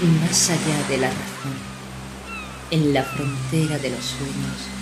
más allá de la razón, en la frontera de los sueños,